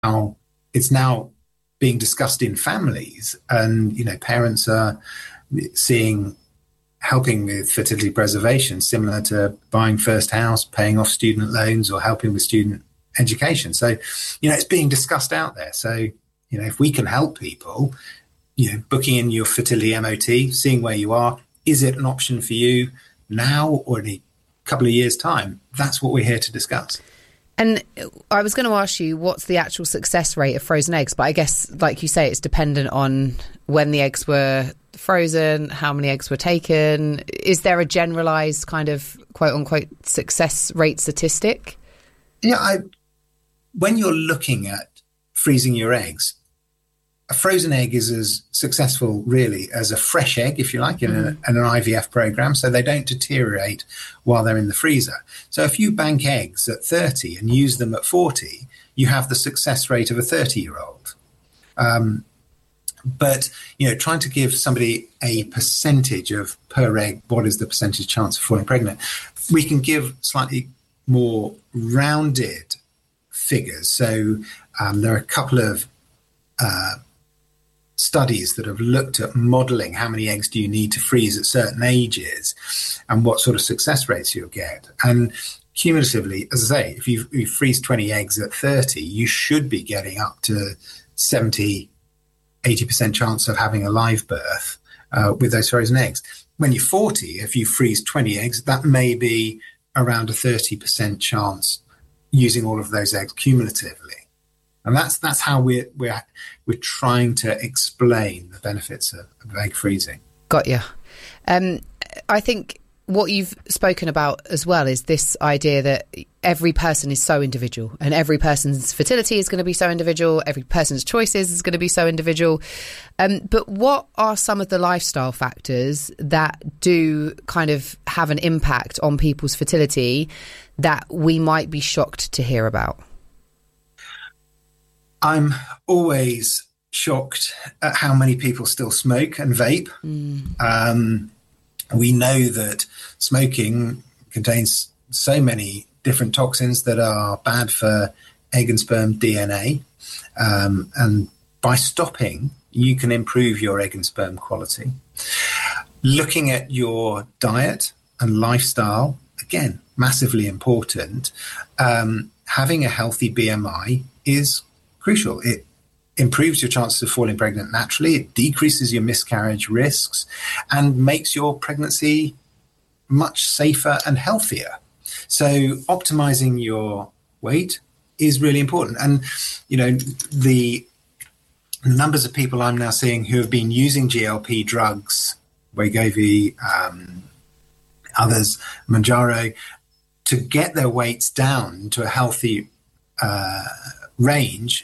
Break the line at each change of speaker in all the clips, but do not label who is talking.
it's now being discussed in families, and parents are seeing helping with fertility preservation similar to buying first house, paying off student loans, or helping with student education. So it's being discussed out there. So if we can help people, booking in your fertility MOT, seeing where you are, is it an option for you now or in a couple of years' time? That's what we're here to discuss.
And I was going to ask you, what's the actual success rate of frozen eggs? But I guess, like you say, it's dependent on when the eggs were frozen, how many eggs were taken. Is there a generalised kind of quote-unquote success rate statistic?
Yeah, when you're looking at freezing your eggs, a frozen egg is as successful, really, as a fresh egg, if you like, in an IVF program, so they don't deteriorate while they're in the freezer. So if you bank eggs at 30 and use them at 40, you have the success rate of a 30-year-old. But, trying to give somebody a percentage of per egg, what is the percentage chance of falling pregnant, we can give slightly more rounded figures. So there are a couple of studies that have looked at modelling how many eggs do you need to freeze at certain ages and what sort of success rates you'll get. And cumulatively, as I say, if you freeze 20 eggs at 30, you should be getting up to 70-80% chance of having a live birth with those frozen eggs. When you're 40, if you freeze 20 eggs, that may be around a 30% chance using all of those eggs cumulatively. And that's how we're trying to explain the benefits of egg freezing.
Got you. I think what you've spoken about as well is this idea that every person is so individual, and every person's fertility is going to be so individual, every person's choices is going to be so individual. But what are some of the lifestyle factors that do kind of have an impact on people's fertility that we might be shocked to hear about?
I'm always shocked at how many people still smoke and vape. We know that smoking contains so many different toxins that are bad for egg and sperm DNA. And by stopping, you can improve your egg and sperm quality. Looking at your diet and lifestyle, again, massively important. Having a healthy BMI is crucial. It improves your chances of falling pregnant naturally. It decreases your miscarriage risks and makes your pregnancy much safer and healthier. So optimizing your weight is really important. And, the numbers of people I'm now seeing who have been using GLP drugs, Wegovy, others, Mounjaro, to get their weights down to a healthy range,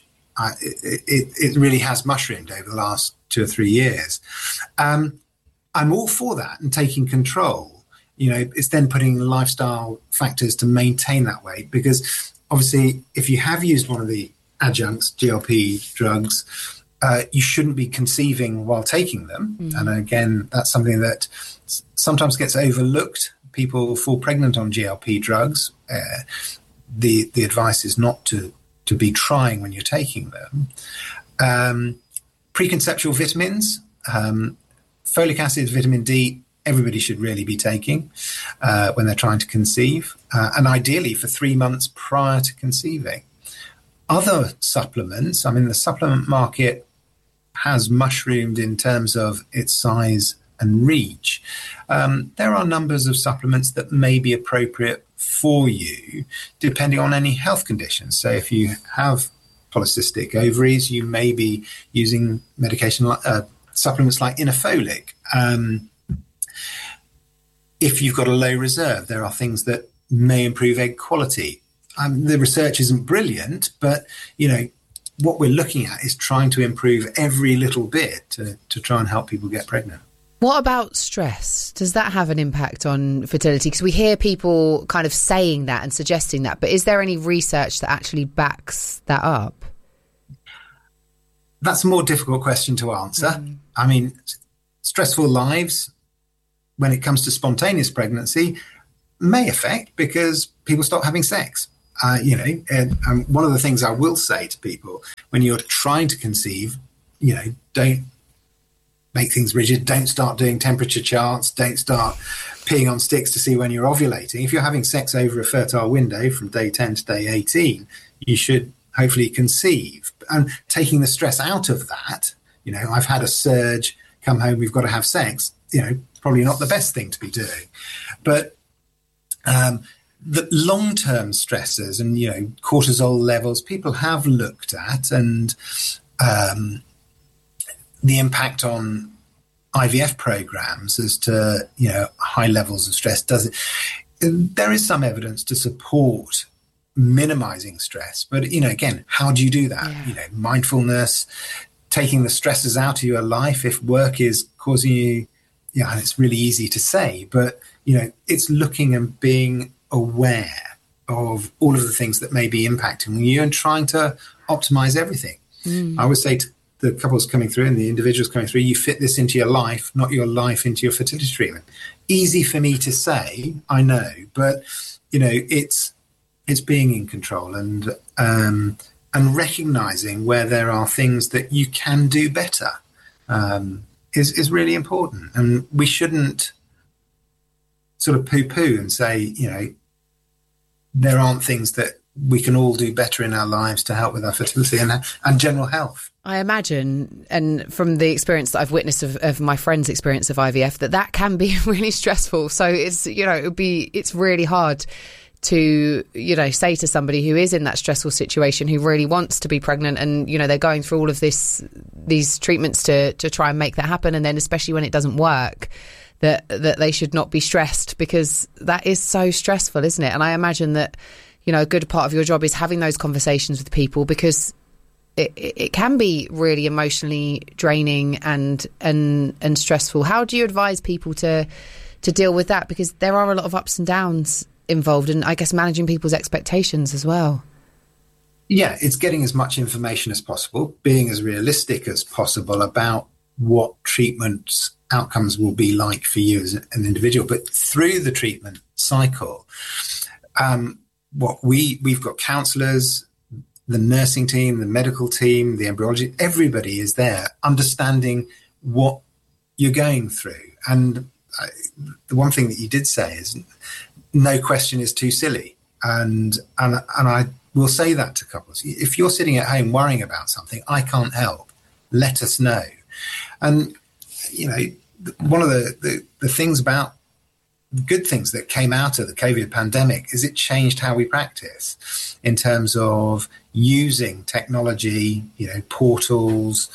it really has mushroomed over the last 2 or 3 years. I'm all for that and taking control. It's then putting lifestyle factors to maintain that weight, because obviously if you have used one of the adjuncts, GLP drugs, you shouldn't be conceiving while taking them. And again, that's something that sometimes gets overlooked. People fall pregnant on GLP drugs. The advice is not to be trying when you're taking them. Preconceptual vitamins, folic acid, vitamin D, everybody should really be taking when they're trying to conceive, and ideally for 3 months prior to conceiving. Other supplements, the supplement market has mushroomed in terms of its size and reach. There are numbers of supplements that may be appropriate for you depending on any health conditions. So if you have polycystic ovaries, you may be using medication supplements like Inofolic. If you've got a low reserve, there are things that may improve egg quality. The research isn't brilliant, but what we're looking at is trying to improve every little bit to try and help people get pregnant.
What about stress? Does that have an impact on fertility? Because we hear people kind of saying that and suggesting that, but is there any research that actually backs that up?
That's a more difficult question to answer. Stressful lives, when it comes to spontaneous pregnancy, may affect because people stop having sex. And one of the things I will say to people when you're trying to conceive, don't make things rigid. Don't start doing temperature charts. Don't start peeing on sticks to see when you're ovulating. If you're having sex over a fertile window from day 10 to day 18, you should hopefully conceive. And taking the stress out of that, I've had a surge, come home, we've got to have sex, probably not the best thing to be doing. But the long-term stressors and, cortisol levels, people have looked at, and the impact on IVF programs as to, high levels of stress. There is some evidence to support minimizing stress, but, again, how do you do that? Yeah. Mindfulness, taking the stresses out of your life. If work is causing you, and it's really easy to say, but, it's looking and being aware of all of the things that may be impacting you and trying to optimize everything. I would say to the couples coming through and the individuals coming through, you fit this into your life, not your life into your fertility treatment. Easy for me to say, I know, but it's being in control and recognizing where there are things that you can do better is really important. And we shouldn't sort of poo-poo and say, there aren't things that we can all do better in our lives to help with our fertility and general health.
I imagine, and from the experience that I've witnessed of my friend's experience of IVF, that can be really stressful. So it's, it's really hard to, say to somebody who is in that stressful situation, who really wants to be pregnant and, they're going through all of these treatments to try and make that happen. And then especially when it doesn't work, that they should not be stressed, because that is so stressful, isn't it? And I imagine that, a good part of your job is having those conversations with people, because it can be really emotionally draining and stressful. How do you advise people to deal with that? Because there are a lot of ups and downs involved, and I guess managing people's expectations as well.
Yeah, it's getting as much information as possible, being as realistic as possible about what treatment outcomes will be like for you as an individual. But through the treatment cycle, we've got counsellors, the nursing team, the medical team, the embryology, everybody is there understanding what you're going through. And the one thing that you did say is no question is too silly. And I will say that to couples. If you're sitting at home worrying about something, I can't help. Let us know. And, one of the things about good things that came out of the COVID pandemic is it changed how we practice in terms of using technology, portals,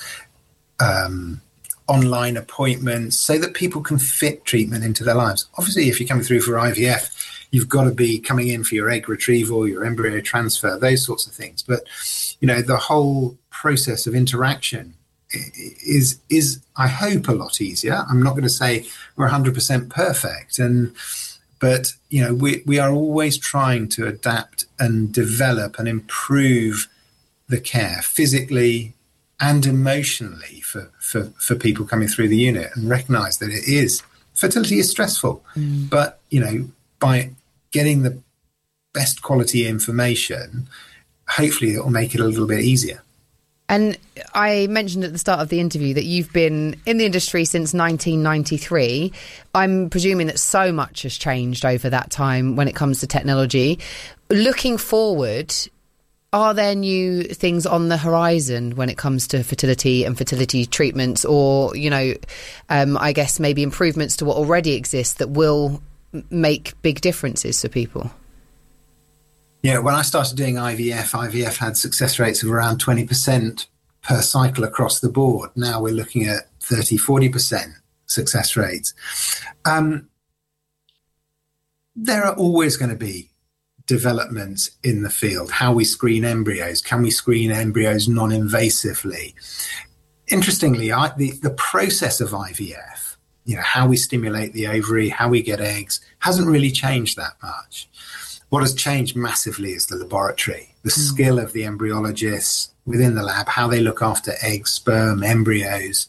online appointments, so that people can fit treatment into their lives. Obviously, if you're coming through for IVF, you've got to be coming in for your egg retrieval, your embryo transfer, those sorts of things. But, the whole process of interaction is I hope a lot easier. I'm not going to say we're 100% perfect, but we are always trying to adapt and develop and improve the care physically and emotionally for people coming through the unit, and recognise that fertility is stressful, but by getting the best quality information, hopefully it will make it a little bit easier.
And I mentioned at the start of the interview that you've been in the industry since 1993. I'm presuming that so much has changed over that time when it comes to technology. Looking forward, are there new things on the horizon when it comes to fertility and fertility treatments, or, I guess maybe improvements to what already exists that will make big differences for people?
Yeah, when I started doing IVF had success rates of around 20% per cycle across the board. Now we're looking at 30, 40% success rates. There are always going to be developments in the field. How we screen embryos. Can we screen embryos non-invasively? Interestingly, the process of IVF, how we stimulate the ovary, how we get eggs, hasn't really changed that much. What has changed massively is the laboratory, the skill of the embryologists within the lab, how they look after eggs, sperm, embryos,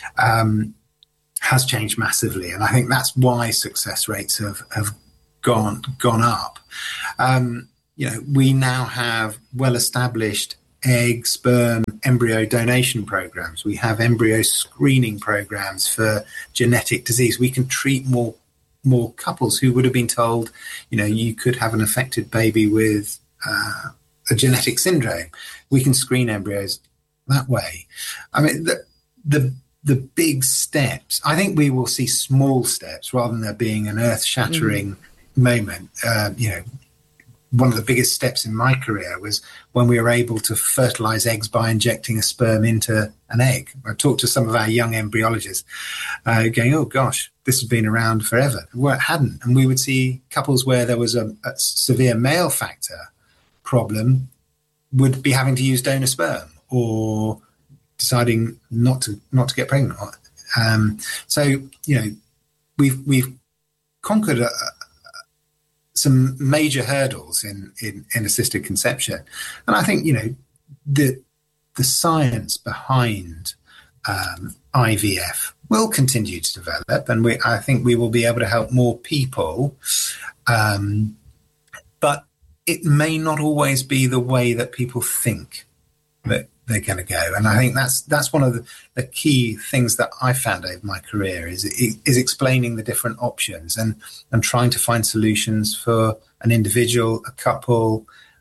has changed massively. And I think that's why success rates have gone up. we now have well-established egg, sperm, embryo donation programs. We have embryo screening programs for genetic disease. We can treat more couples who would have been told, you could have an affected baby with a genetic syndrome. We can screen embryos that way. I mean, the big steps, I think we will see small steps rather than there being an earth-shattering moment. One of the biggest steps in my career was when we were able to fertilize eggs by injecting a sperm into an egg. I talked to some of our young embryologists going, oh gosh, this has been around forever. Well, it hadn't. And we would see couples where there was a severe male factor problem would be having to use donor sperm or deciding not to get pregnant. We've conquered some major hurdles in assisted conception. And I think, the science behind IVF will continue to develop, and I think we will be able to help more people. But it may not always be the way that people think that they're going to go. And I think that's one of the key things that I found over my career is explaining the different options and trying to find solutions for an individual, a couple,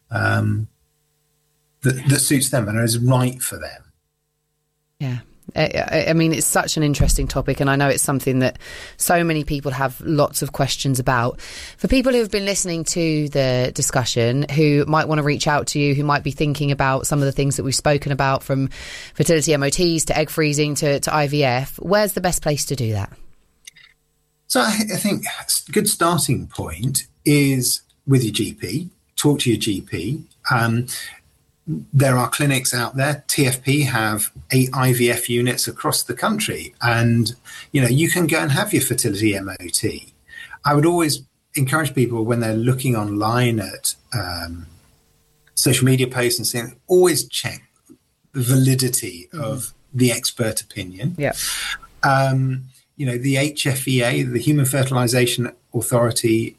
that suits them and is right for them.
Yeah. I mean, it's such an interesting topic, and I know it's something that so many people have lots of questions about. For people who have been listening to the discussion, who might want to reach out to you, who might be thinking about some of the things that we've spoken about, from fertility MOTs to egg freezing to IVF, where's the best place to do that?
So I think a good starting point is with your GP. Talk to your GP. There are clinics out there. TFP have 8 IVF units across the country, and you can go and have your fertility MOT. I would always encourage people when they're looking online at social media posts and saying, always check the validity of the expert opinion.
Yeah.
The HFEA, the Human Fertilization Authority,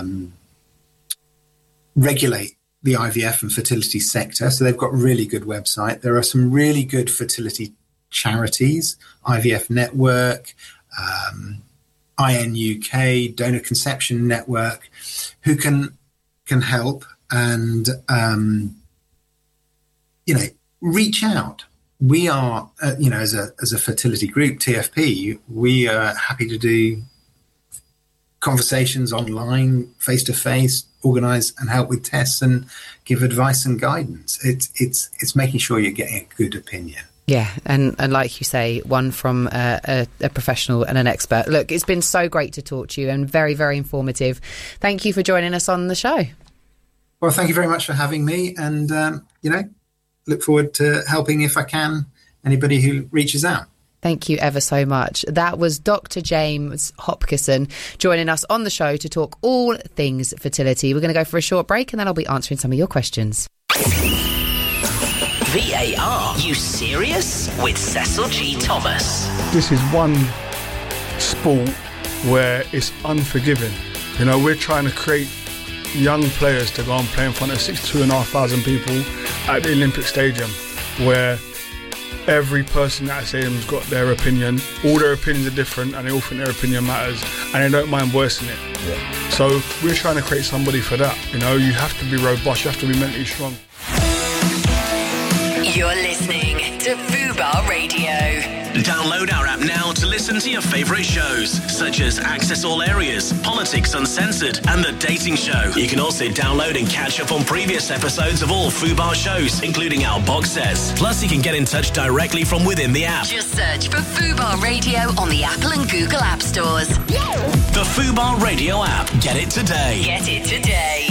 regulate the IVF and fertility sector. So they've got a really good website. There are some really good fertility charities, IVF Network, INUK, Donor Conception Network, who can help and, reach out. We are, as a fertility group, TFP, we are happy to do conversations online, face-to-face, organise and help with tests and give advice and guidance. It's making sure you're getting a good opinion.
Yeah, and like you say, one from a professional and an expert. Look, it's been so great to talk to you and very, very informative. Thank you for joining us on the show.
Well, thank you very much for having me, and look forward to helping, if I can, anybody who reaches out.
Thank you ever so much. That was Dr. James Hopkisson joining us on the show to talk all things fertility. We're going to go for a short break, and then I'll be answering some of your questions.
VAR, you serious? With Cecil G. Thomas.
This is one sport where it's unforgiving. We're trying to create young players to go and play in front of 62,500 people at the Olympic Stadium, where every person at that stadium's got their opinion. All their opinions are different, and they all think their opinion matters, and they don't mind voicing it. Yeah. So we're trying to create somebody for that. You have to be robust, you have to be mentally strong.
You're listening to Fubar Radio. Download our app now to listen to your favourite shows, such as Access All Areas, Politics Uncensored, and The Dating Show. You can also download and catch up on previous episodes of all Fubar shows, including our box sets. Plus, you can get in touch directly from within the app. Just search for Fubar Radio on the Apple and Google App Stores. The Fubar Radio app. Get it today. Get it today.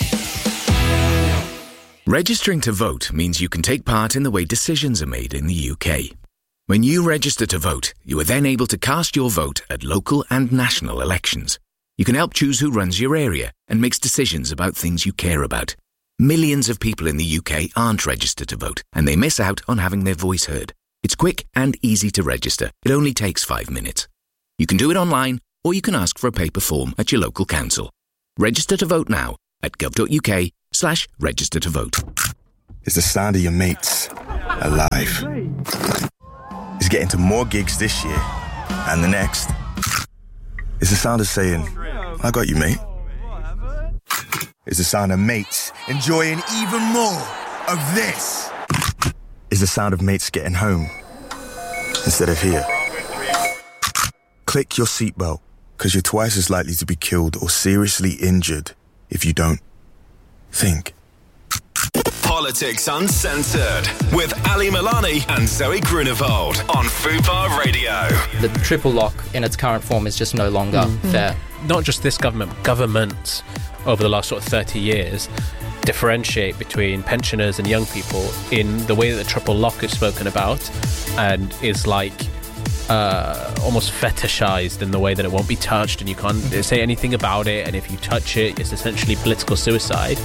Registering to vote means you can take part in the way decisions are made in the UK. When you register to vote, you are then able to cast your vote at local and national elections. You can help choose who runs your area and makes decisions about things you care about. Millions of people in the UK aren't registered to vote, and they miss out on having their voice heard. It's quick and easy to register. It only takes 5 minutes. You can do it online, or you can ask for a paper form at your local council. Register to vote now at gov.uk/vote. uk/register to vote.
It's the sound of your mates alive. It's getting to more gigs this year and the next. It's the sound of saying, I got you, mate. It's the sound of mates enjoying even more of this. It's the sound of mates getting home instead of here. Click your seatbelt, because you're twice as likely to be killed or seriously injured if you don't think.
Politics Uncensored with Ali Milani and Zoe Grunewald on Fubar Radio.
The triple lock in its current form is just no longer fair.
Not just this government, governments over the last sort of 30 years differentiate between pensioners and young people in the way that the triple lock is spoken about, and is like almost fetishized in the way that it won't be touched and you can't say anything about it, and if you touch it, it's essentially political suicide.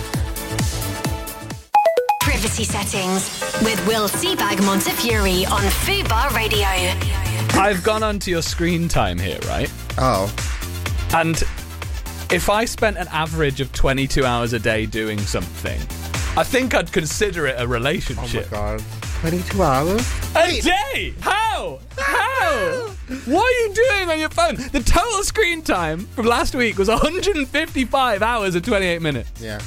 Privacy Settings with Will Seabag Montefiore on Fubar Radio.
I've gone onto your screen time here, right?
Oh.
And if I spent an average of 22 hours a day doing something, I think I'd consider it a relationship.
Oh my God. 22 hours?
A day? How? What are you doing on your phone? The total screen time from last week was 155 hours and 28 minutes.
Yeah.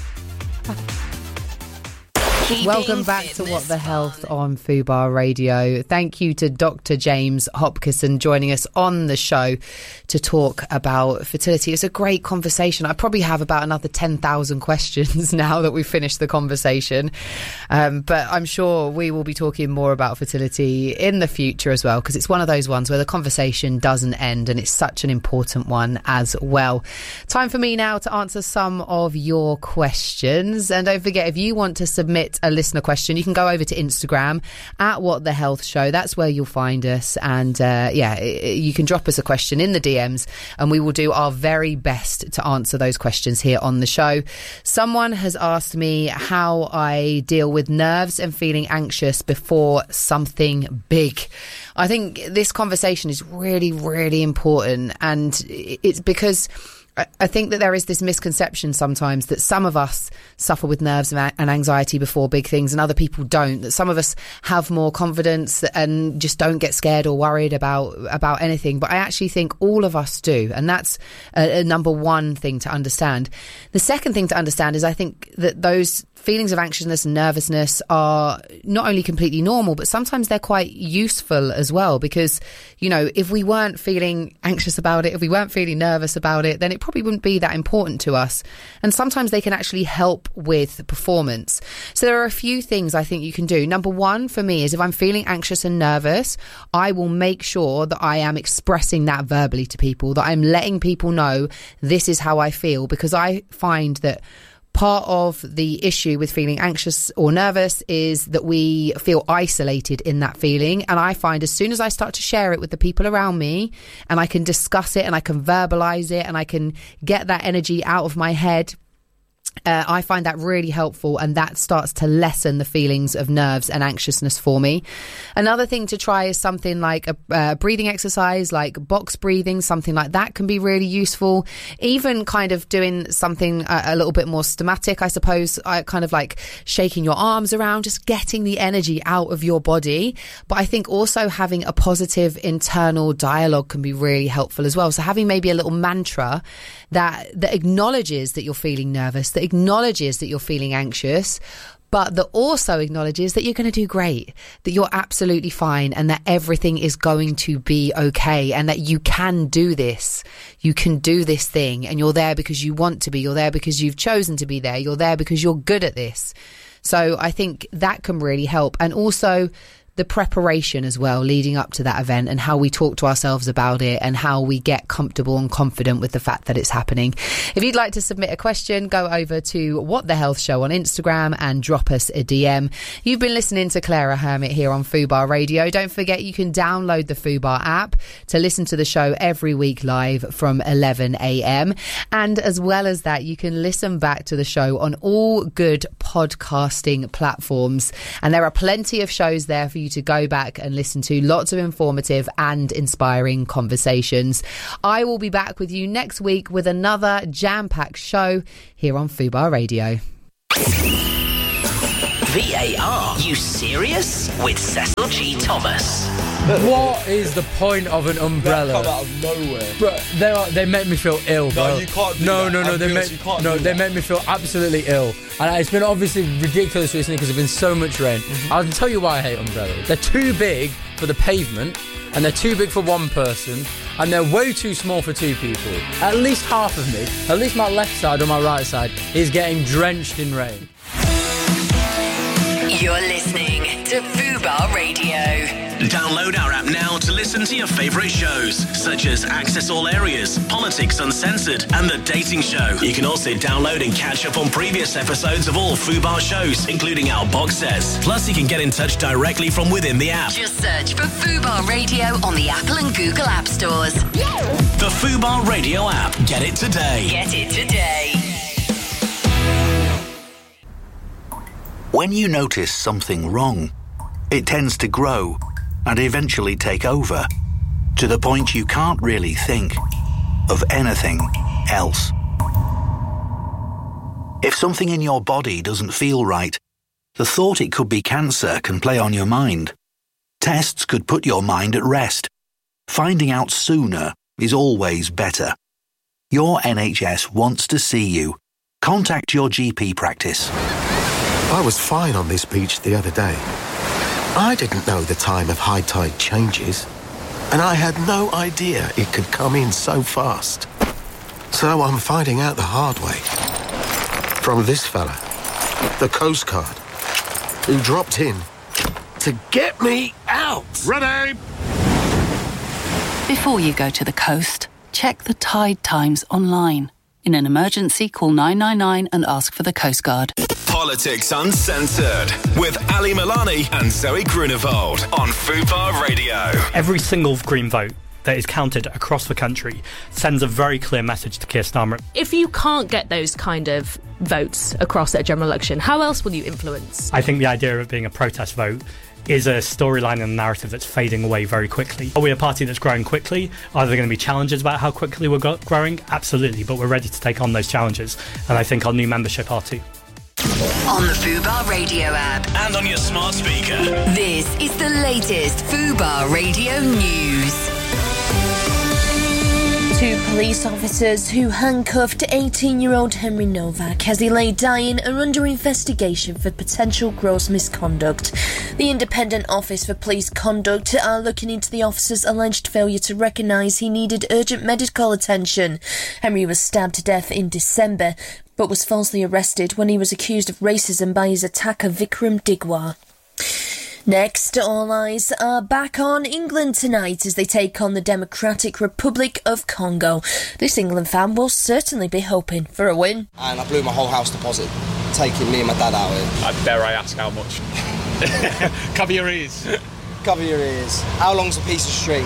Welcome back to What the Health on Fubar Radio. Thank you to Dr. James Hopkinson joining us on the show to talk about fertility. It's a great conversation. I probably have about another 10,000 questions now that we've finished the conversation. But I'm sure we will be talking more about fertility in the future as well, because it's one of those ones where the conversation doesn't end, and it's such an important one as well. Time for me now to answer some of your questions. And don't forget, if you want to submit a listener question, you can go over to Instagram at What the Health Show. That's where you'll find us, and you can drop us a question in the DMs and we will do our very best to answer those questions here on the show. Someone has asked me how I deal with nerves and feeling anxious before something big. I think this conversation is really, really important, and it's because I think that there is this misconception sometimes that some of us suffer with nerves and anxiety before big things and other people don't, that some of us have more confidence and just don't get scared or worried about anything. But I actually think all of us do. And that's a number one thing to understand. The second thing to understand is I think that those feelings of anxiousness and nervousness are not only completely normal, but sometimes they're quite useful as well, because, you know, if we weren't feeling anxious about it, if we weren't feeling nervous about it, then it probably wouldn't be that important to us. And sometimes they can actually help with performance. So there are a few things I think you can do. Number one for me is if I'm feeling anxious and nervous, I will make sure that I am expressing that verbally to people, that I'm letting people know this is how I feel, because I find that part of the issue with feeling anxious or nervous is that we feel isolated in that feeling. And I find as soon as I start to share it with the people around me and I can discuss it and I can verbalize it and I can get that energy out of my head, I find that really helpful, and that starts to lessen the feelings of nerves and anxiousness for me. Another thing to try is something like a breathing exercise, like box breathing. Something like that can be really useful. Even kind of doing something a little bit more systematic, I suppose, kind of like shaking your arms around, just getting the energy out of your body. But I think also having a positive internal dialogue can be really helpful as well. So having maybe a little mantra that acknowledges that you're feeling nervous, that acknowledges that you're feeling anxious, but that also acknowledges that you're going to do great, that you're absolutely fine, and that everything is going to be okay, and that you can do this. You can do this thing, and you're there because you want to be. You're there because you've chosen to be there. You're there because you're good at this. So I think that can really help. And also the preparation as well, leading up to that event, and how we talk to ourselves about it and how we get comfortable and confident with the fact that it's happening. If you'd like to submit a question, go over to What the Health Show on Instagram and drop us a DM. You've been listening to Clara Hermit here on Fubar Radio. Don't forget you can download the Fubar app to listen to the show every week live from 11 a.m. And as well as that, you can listen back to the show on all good podcasting platforms. And there are plenty of shows there for you to go back and listen to. Lots of informative and inspiring conversations. I will be back with you next week with another jam-packed show here on Fubar Radio.
VAR, you serious? With Cecil G. Thomas.
What is the point of an umbrella?
That come out of nowhere.
Bro, they make me feel ill, bro.
No, you can't do
no,
that.
No, they make me feel absolutely ill. And it's been obviously ridiculous recently because there's been so much rain. I'll tell you why I hate umbrellas. They're too big for the pavement, and they're too big for one person, and they're way too small for two people. At least half of me, at least my left side or my right side, is getting drenched in rain.
You're listening to Fubar Radio.
Download our app now to listen to your favourite shows, such as Access All Areas, Politics Uncensored, and The Dating Show. You can also download and catch up on previous episodes of all Fubar shows, including our box sets. Plus, you can get in touch directly from within the app.
Just search for Fubar Radio on the Apple and Google App Stores.
The Fubar Radio app. Get it today.
Get it today.
When you notice something wrong, it tends to grow and eventually take over, to the point you can't really think of anything else. If something in your body doesn't feel right, the thought it could be cancer can play on your mind. Tests could put your mind at rest. Finding out sooner is always better. Your NHS wants to see you. Contact your GP practice.
I was fine on this beach the other day. I didn't know the time of high tide changes, and I had no idea it could come in so fast. So I'm finding out the hard way. From this fella, the Coast Guard, who dropped in to get me out.
Ready!
Before you go to the coast, check the tide times online. In an emergency, call 999 and ask for the Coast Guard.
Politics Uncensored with Ali Milani and Zoe Grunewald on Fubar Radio.
Every single Green vote that is counted across the country sends a very clear message to Keir Starmer.
If you can't get those kind of votes across at a general election, how else will you influence?
I think the idea of it being a protest vote is a storyline and a narrative that's fading away very quickly. Are we a party that's growing quickly? Are there going to be challenges about how quickly we're growing? Absolutely, but we're ready to take on those challenges, and I think our new membership are too.
On the Fubar Radio app.
And on your smart speaker.
This is the latest Fubar Radio news.
2 police officers who handcuffed 18-year-old Henry Novak as he lay dying are under investigation for potential gross misconduct. The Independent Office for Police Conduct are looking into the officer's alleged failure to recognise he needed urgent medical attention. Henry was stabbed to death in December, but was falsely arrested when he was accused of racism by his attacker Vikram Digwar. Next, all eyes are back on England tonight as they take on the Democratic Republic of Congo. This England fan will certainly be hoping for a win.
And I blew my whole house deposit, taking me and my dad out here.
Dare I ask how much? Cover your ears.
Cover your ears. How long's a piece of string?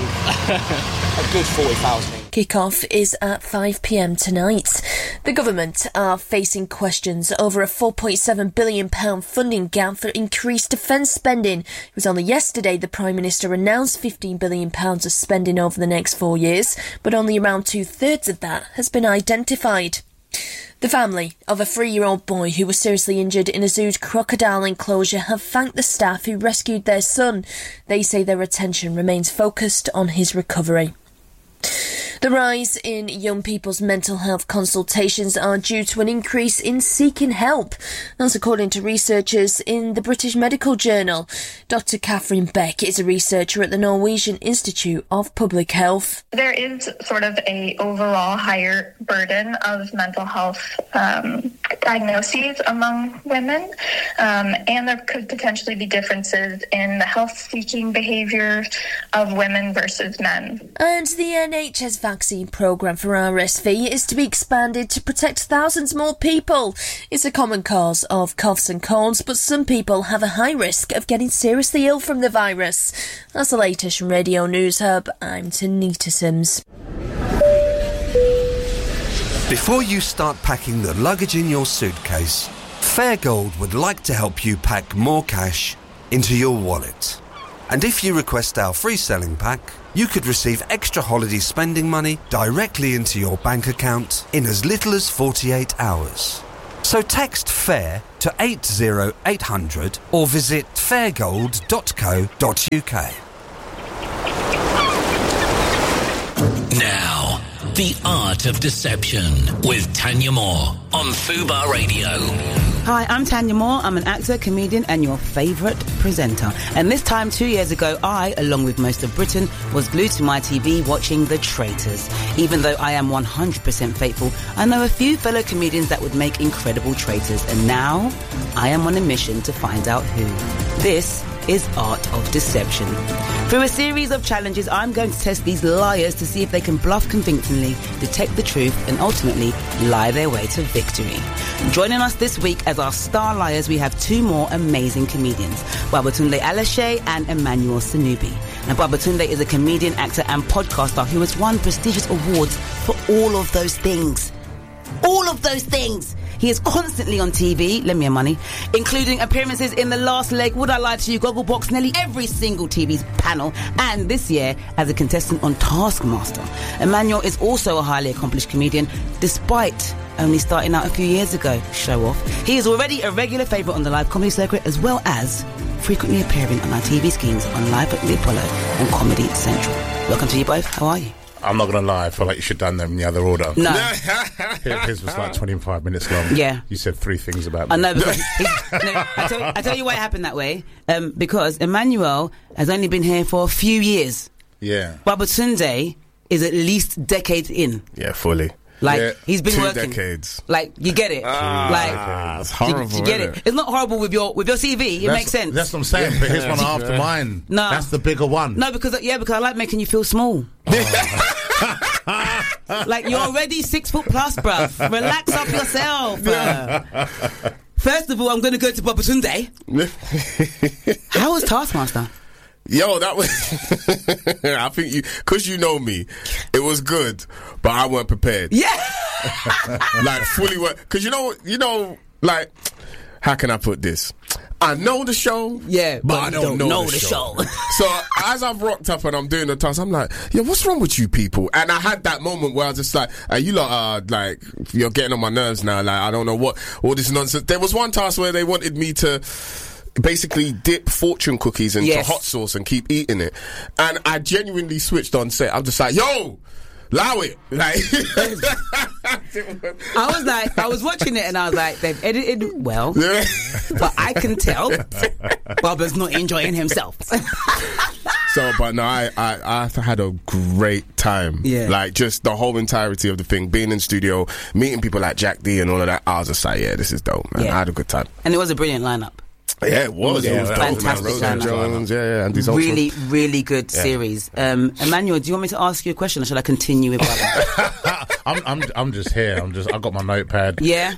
A good 40,000.
Kick-off is at 5 p.m. tonight. The government are facing questions over a £4.7 billion funding gap for increased defence spending. It was only yesterday the Prime Minister announced £15 billion of spending over the next 4 years, but only around 2/3 of that has been identified. The family of a 3-year-old boy who was seriously injured in a zoo's crocodile enclosure have thanked the staff who rescued their son. They say their attention remains focused on his recovery. The rise in young people's mental health consultations are due to an increase in seeking help. That's according to researchers in the British Medical Journal. Dr. Catherine Beck is a researcher at the Norwegian Institute of Public Health.
There is sort of a overall higher burden of mental health diagnoses among women, and there could potentially be differences in the health-seeking behaviour of women versus men.
And the NHS vaccine programme for RSV is to be expanded to protect thousands more people. It's a common cause of coughs and colds, but some people have a high risk of getting seriously ill from the virus. That's the latest from Radio News Hub. I'm Tanita Sims.
Before you start packing the luggage in your suitcase, Fairgold would like to help you pack more cash into your wallet. And if you request our free selling pack, you could receive extra holiday spending money directly into your bank account in as little as 48 hours. So text FAIR to 80800 or visit fairgold.co.uk.
Now, The Art of Deception with Tanya Moore on Fubar Radio.
Hi, I'm Tanya Moore. I'm an actor, comedian, and your favourite presenter. And this time 2 years ago, I, along with most of Britain, was glued to my TV watching The Traitors. Even though I am 100% faithful, I know a few fellow comedians that would make incredible traitors. And now, I am on a mission to find out who. This is Art of Deception. Through a series of challenges, I'm going to test these liars to see if they can bluff convincingly, detect the truth, and ultimately lie their way to victory. Joining us this week as our star liars, we have two more amazing comedians, Babatunde Alashe and Emmanuel Sanubi. Now, Babatunde is a comedian, actor, and podcaster who has won prestigious awards for all of those things. All of those things! He is constantly on TV, lend me your money, including appearances in The Last Leg, Would I Lie to You, Gogglebox, nearly every single TV panel, and this year as a contestant on Taskmaster. Emmanuel is also a highly accomplished comedian, despite only starting out a few years ago. Show off. He is already a regular favourite on the live comedy circuit, as well as frequently appearing on our TV schemes on Live at the Apollo and Comedy Central. Welcome to you both. How are you?
I'm not going to lie, I feel like you should have done them in the other order.
No.
His was like 25 minutes long.
Yeah.
You said three things about me.
I know, because I tell you why it happened that way. Because Emmanuel has only been here for a few years.
Yeah.
Babatunde is at least decades in.
Yeah, fully.
Like,
yeah,
he's been
2
working.
decades.
Like, you get it.
It's horrible.
You get it. It's not horrible with your CV. It makes sense.
That's what I'm saying. But here's one after mine.
No.
That's the bigger one.
No, because I like making you feel small. Like, you're already 6 foot plus, bruv. Relax up yourself. First of all, I'm going to go to Babatunde. How was Taskmaster?
Yo, that was... I think because you know me, it was good, but I weren't prepared.
Yeah!
Like, fully weren't... Because you know, like... How can I put this? I know the show, but I don't know the show. So as I've rocked up and I'm doing the task, I'm like, yo, what's wrong with you people? And I had that moment where I was just like, you lot are like, you're getting on my nerves now. Like, I don't know what all this nonsense. There was one task where they wanted me to basically dip fortune cookies into hot sauce and keep eating it. And I genuinely switched on set. I'm just like, yo, allow it. Like,
I was watching it and I was like, they've edited well, but I can tell Bubba's not enjoying himself.
So, but no, I had a great time. Yeah. Like, just the whole entirety of the thing, being in studio, meeting people like Jack D and all of that, I was just like, yeah, this is dope, man. I had a good time.
And it was a brilliant lineup.
Yeah, it was.
It was fantastic.
Roseanne Jones, Andy Zoltan.
Really, really good series. Emmanuel, do you want me to ask you a question, or should I continue with Bubba?
I'm just here. I got my notepad.
Yeah.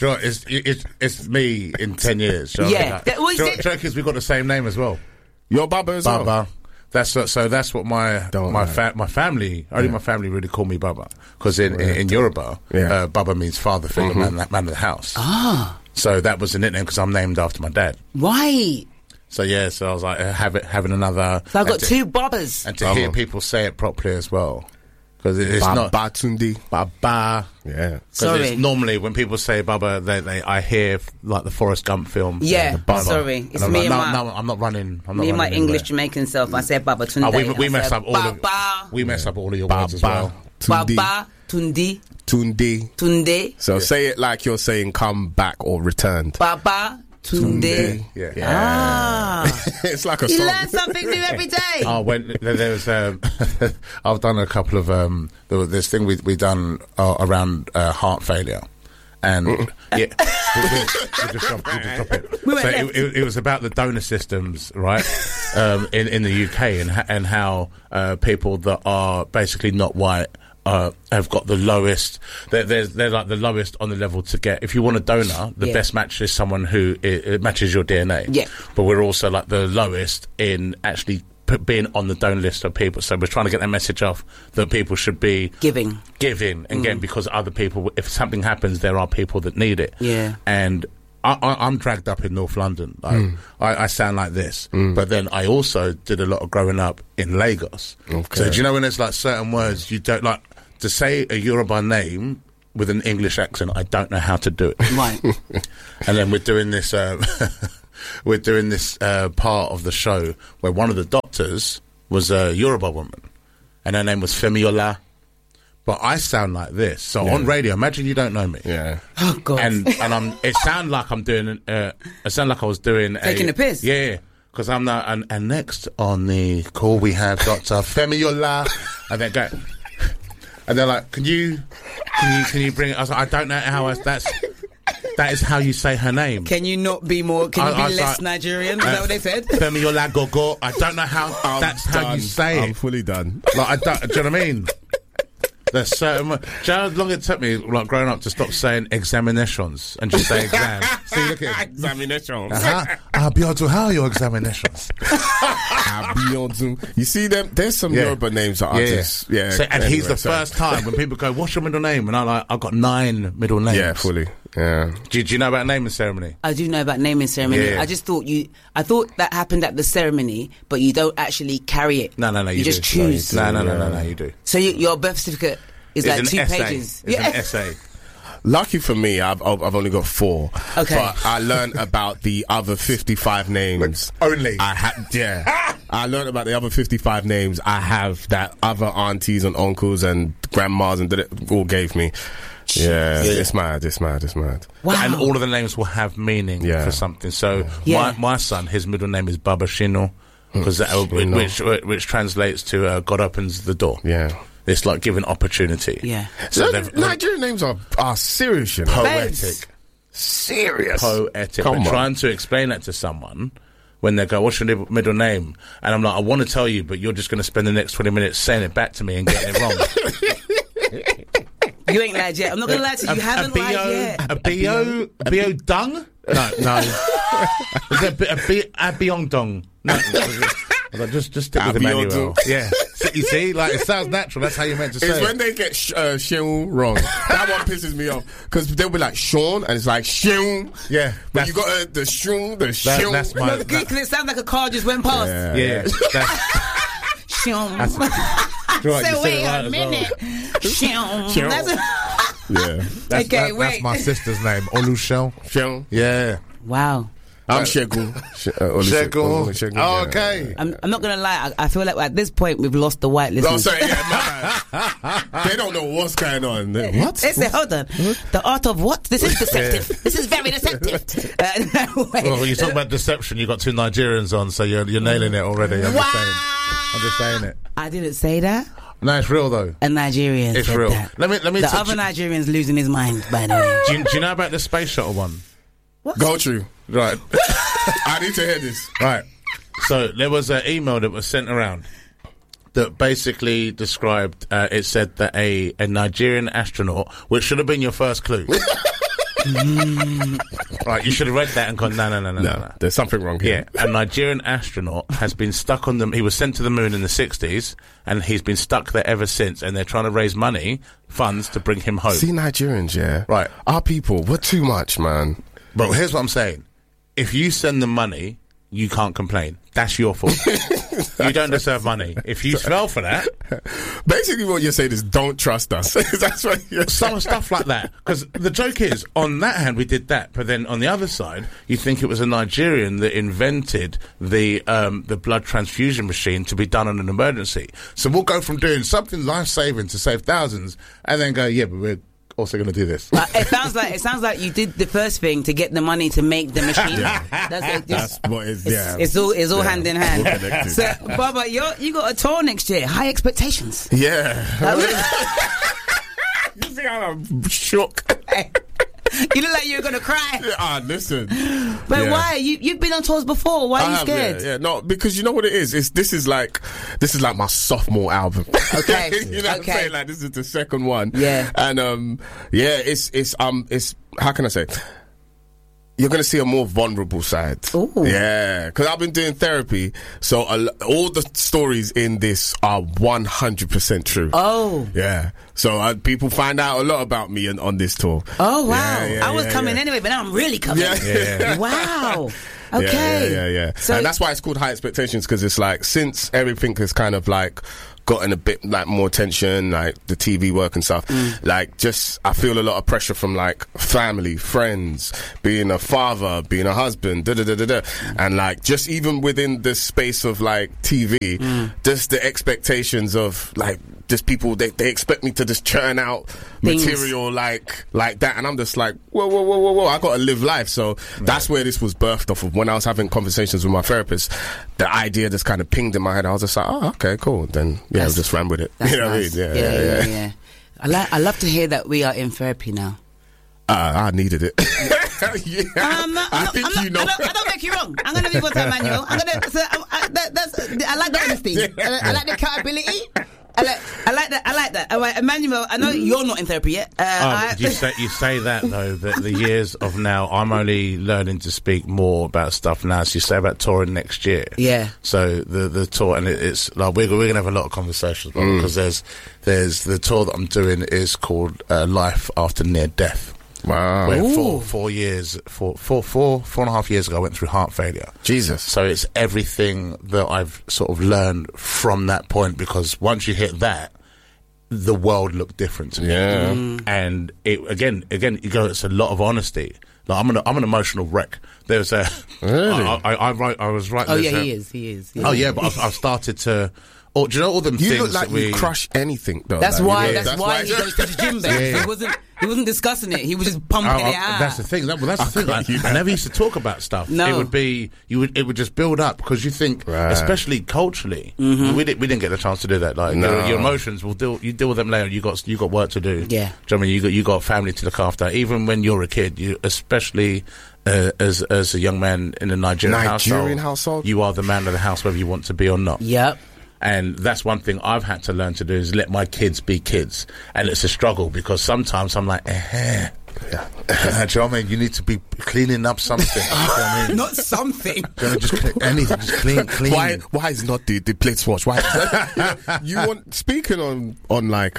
It's me in 10 years. So
yeah.
Joke is we got the same name as well.
You're Bubba as well.
Bubba. That's what my family. Only my family really call me Bubba, because in Yoruba, Bubba means father figure, man of the house.
Ah.
So that was a nickname because I'm named after my dad.
Right.
So I was like having another.
So I've got two Bobbers.
And to hear people say it properly as well, because it's not
Babatunde.
Baba.
Yeah.
Sorry.
Normally when people say Baba, I hear like the Forrest Gump film.
Yeah.
Sorry,
it's me and my.
No, I'm not running.
Me and my English Jamaican self. I said Babatunde.
We mess up all of your words as well.
Baba Tundi.
Tunde. So say it like you're saying come back or returned.
Baba Tunde.
Yeah.
Ah.
It's like a
you
song.
learn something new every day.
There was I've done a couple of there was this thing we done around heart failure. And we just drop it. It was about the donor systems, right? in the UK and how people that are basically not white have got the lowest. They're like the lowest on the level to get. If you want a donor, the best match is someone who it matches your DNA.
Yeah.
But we're also like the lowest in actually being on the donor list of people. So we're trying to get that message off that people should be
giving
again, because other people, if something happens, there are people that need it.
Yeah.
And I'm dragged up in North London. Like, I sound like this, but then I also did a lot of growing up in Lagos. Okay. So do you know when there's like certain words you don't like to say a Yoruba name with an English accent. I don't know how to do it.
Right.
And then we're doing this. We're doing this part of the show where one of the doctors was a Yoruba woman, and her name was Femiola. But I sound like this, so on radio. Imagine you don't know me.
Yeah.
Oh God.
And it sounded like I'm doing. It sounded like I was doing
taking a piss.
Yeah. Because I'm not. And next on the call we have Dr. Femiola, and they go, and they're like, "Can you bring it?" I was like, "I don't know how that is how you say her name.
Can you not be more? Can you be less Nigerian? Is that what they said?
Femiola Gogo. I don't know how that's how you say it.
I'm fully done.
Like I don't. Do you know what I mean? There's certain. Do you know how long it took me, like growing up, to stop saying examinations and just say exam? See, look at it.
Examinations.
I'll be able to how your examinations.
You see them? There's some Yoruba names that are just
So, and he's the first time when people go, "What's your middle name?" And I'm like, "I've got 9 middle names."
Yeah, fully. Yeah.
Do you know about naming ceremony?
I do know about naming ceremony.
Yeah.
I just thought I thought that happened at the ceremony, but you don't actually carry it.
No.
You just choose.
No, you do.
So your birth certificate is
it's
like 2
essay.
pages.
It's an essay.
Lucky for me, I've only got 4.
Okay.
But I learned about the other 55 names.
Only?
I learned about the other 55 names I have that other aunties and uncles and grandmas and all gave me. Yeah, it's mad.
Wow.
And all of the names will have meaning for something. So my son, his middle name is Baba Shino, which translates to God opens the door.
Yeah.
It's like giving opportunity.
Yeah.
So Nigerian names are serious, you know.
Poetic.
Serious.
Poetic. But trying to explain that to someone when they go, "What's your middle name?" And I'm like, "I want to tell you, but you're just going to spend the next 20 minutes saying it back to me and getting it wrong."
You ain't lied yet. I'm not going to lie to you. You haven't lied yet.
A B.O. Dung? No. Is it a Biong Dong? No. Just stick with Emmanuel. Yeah. You see, like it sounds natural. That's how you're meant to say it.
It's when they get Sean wrong. That one pisses me off because they'll be like Sean and it's like Sean.
Yeah,
but you got the Sean,
That's my.
Because it sounds like a car just went past.
Yeah.
Sean.
So
wait a minute. Sean.
That's my sister's name. Olushel.
Sean.
Yeah.
Wow.
I'm Shegun.
Shegun. Oh, okay.
I'm not going to lie. I feel like at this point we've lost the white listeners.
No, sorry, they don't know what's going on. What?
They say, hold on. The art of what? This is deceptive. This is very deceptive.
Well, you talk about deception. You got 2 Nigerians on, so you're nailing it already. I'm just saying it.
I didn't say that.
No, it's real though.
A Nigerian.
It's
said
real.
That.
Let me.
The other Nigerian's losing his mind. By the way.
Do you know about the space shuttle one?
What?
Go through.
Right.
I need to hear this.
Right. So there was an email that was sent around that basically described. It said that a Nigerian astronaut, which should have been your first clue. Right, you should have read that and gone, no.
There's something wrong here.
Yeah, a Nigerian astronaut has been stuck on he was sent to the moon in the 60s, and he's been stuck there ever since, and they're trying to raise funds to bring him home.
See, Nigerians,
right.
Our people, we're too much, man.
Bro, here's what I'm saying. If you send them money, you can't complain. That's your fault. You don't deserve money. If you fell for that...
Basically what you're saying is don't trust us. That's what you're saying.
Some stuff like that. Because the joke is, on that hand, we did that. But then on the other side, you think it was a Nigerian that invented the blood transfusion machine to be done on an emergency. So we'll go from doing something life-saving to save thousands, and then go, yeah, but we're also going to do this.
It sounds like you did the first thing to get the money to make the machine.
That's what is. Yeah,
it's all hand in hand. So, Baba, you got a tour next year. High expectations.
Yeah. You think I'm shook?
You look like you're gonna cry.
Listen.
But why? You've been on tours before. Why are you scared?
Yeah, no, because you know what it is. This is like my sophomore album.
Okay.
You know what I'm saying? Like this is the second one.
Yeah.
And it's how can I say? You're going to see a more vulnerable side.
Ooh.
Yeah, because I've been doing therapy, so all the stories in this are 100% true.
Oh.
Yeah. So people find out a lot about me on this tour.
Oh, wow. I was coming anyway, but now I'm really coming.
Yeah.
Wow. Okay.
Yeah.
So-
and that's why it's called High Expectations, because it's like, since everything has kind of like gotten a bit like more attention, like the TV work and stuff, like just I feel a lot of pressure from like family, friends, being a father, being a husband, and like just even within the space of like TV, just the expectations of like just people, they expect me to just churn out
Things.
material like that, and I'm just like whoa, I gotta live life. So that's where this was birthed off of. When I was having conversations with my therapist, the idea just kind of pinged in my head. I was just like, oh, okay, cool, then yeah, I'll just ran with it. You know
nice.
what I mean? Yeah.
I love to hear that we are in therapy now.
I needed it.
I don't make you wrong. I'm gonna be what Emmanuel. I like the honesty. I like the accountability. I like that. All right, Emmanuel, I know you're not in therapy yet.
You say that though, that the years of now, I'm only learning to speak more about stuff now. So you say about touring next year.
Yeah.
So the tour, and it's like we're gonna have a lot of conversations, because there's the tour that I'm doing is called Life After Near Death.
Wow.
Where 4 and a half years ago, I went through heart failure.
Jesus.
So it's everything that I've sort of learned from that point, because once you hit that, the world looked different to me.
Yeah.
And it again, you go, it's a lot of honesty. Like I'm an emotional wreck. There's a
really?
I was writing.
Oh yeah, he is.
Oh yeah, but I've started to. Oh, do you know all them
you
things
look like
that
you crush anything though.
That's
like,
why he goes to the gym. He wasn't discussing it. He was just pumping it out.
That's the thing. That's the thing. Like, I never used to talk about stuff.
No.
It would be it would just build up, because you think, especially culturally, we didn't get the chance to do that. Like your emotions you deal with them later. You got work to do.
Yeah.
Do you know what I mean? You got family to look after. Even when you're a kid, you especially. As a young man in a Nigerian household, you are the man of the house, whether you want to be or not.
Yep.
And that's one thing I've had to learn to do, is let my kids be kids. And it's a struggle, because sometimes I'm like, do you know what I mean? You need to be cleaning up something. You know what I mean?
Not something.
Just anything, just clean.
Why is not the plates washed? Why? You want, speaking on like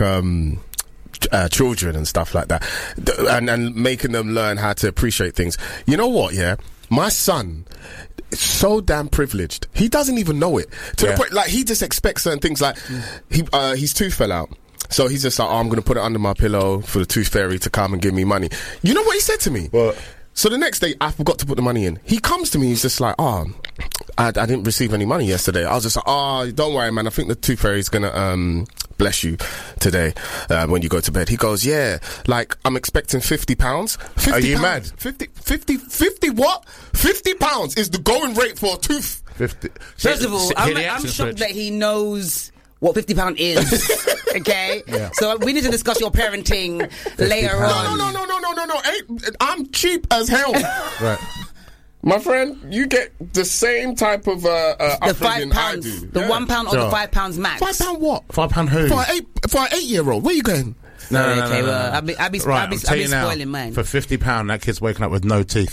children and stuff like that, and making them learn how to appreciate things. You know what? Yeah, my son is so damn privileged. He doesn't even know it. To the point, like, he just expects certain things. Like his tooth fell out. So he's just like, I'm going to put it under my pillow for the tooth fairy to come and give me money. You know what he said to me?
What?
So the next day, I forgot to put the money in. He comes to me, he's just like, I didn't receive any money yesterday. I was just like, don't worry, man. I think the tooth fairy's going to bless you today when you go to bed. He goes, yeah, like, I'm expecting £50. 50
Are you
pounds.
mad?
50 what? £50 is the going rate for a tooth.
50.
First of all, I'm shocked that he knows what £50 is. Okay?
Yeah.
So we need to discuss your parenting later on.
No. I'm cheap as hell.
Right.
My friend, you get the same type of
the
upbringing I do.
£5, the £1 or the £5 max.
£5 what?
£5 who?
For an 8-year-old. Where you going?
No. Well, I'll be spoiling mine.
For £50, that kid's waking up with no teeth.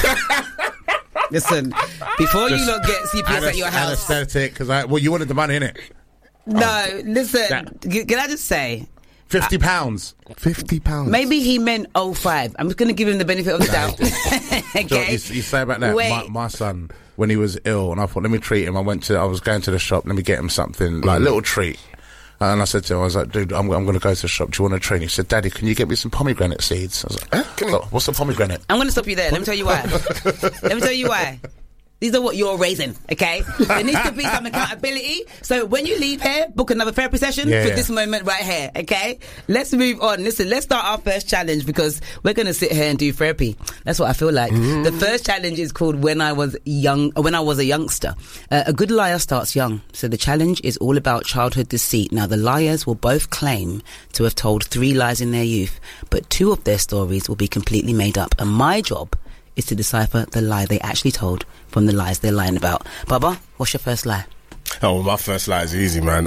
Listen, before you not get CPS at your house.
Anesthetic, because you wanted the money, innit?
No, listen. Can I just say?
£50.
£50.
Maybe he meant 05. I'm just going to give him the benefit of the doubt. Okay.
You say about that. My son, when he was ill, and I thought, let me treat him. I was going to the shop. Let me get him something, like a little treat. And I said to him, I was like, dude, I'm going to go to the shop. Do you want a treat? He said, Daddy, can you get me some pomegranate seeds? I was like, what's a pomegranate?
I'm going to stop you there. Let me tell you why. These are what you're raising, okay? There needs to be some accountability. So when you leave here, book another therapy session for this moment right here, okay? Let's move on. Listen, let's start our first challenge, because we're going to sit here and do therapy. That's what I feel like. The first challenge is called When I Was a Youngster. A good liar starts young. So the challenge is all about childhood deceit. Now, the liars will both claim to have told 3 lies in their youth, but 2 of their stories will be completely made up. And my job is to decipher the lie they actually told from the lies they're lying about. Baba, what's your first lie?
Oh, my first lie is easy, man.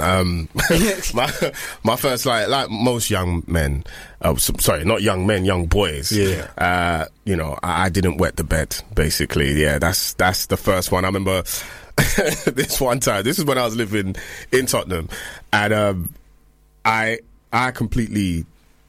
My first lie, like most young men, sorry, not young men, young boys. Yeah. I didn't wet the bed, basically. Yeah, that's the first one. I remember this one time. This is when I was living in Tottenham, and I completely